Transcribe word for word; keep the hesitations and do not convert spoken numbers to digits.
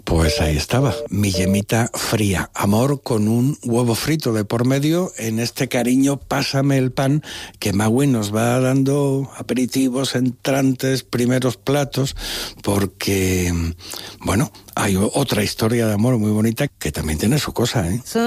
Pues ahí estaba, mi yemita fría. Amor con un huevo frito de por medio en este cariño Pásame el pan, que Magui nos va dando aperitivos, entrantes, primeros platos, porque, bueno, hay otra historia de amor muy bonita que también tiene su cosa, ¿eh?